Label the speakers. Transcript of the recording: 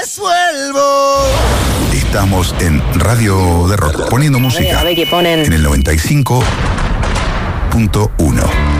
Speaker 1: Vuelvo. Estamos en Radio de Rock, poniendo música
Speaker 2: a ver qué ponen.
Speaker 1: en el 95.1.